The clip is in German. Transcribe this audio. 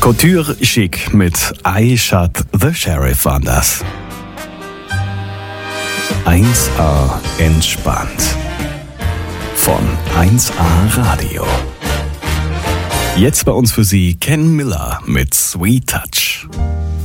Couture Chic mit I Shot the Sheriff war das. 1A entspannt. Von 1A Radio. Jetzt bei uns für Sie Ken Miller mit Sweet Touch.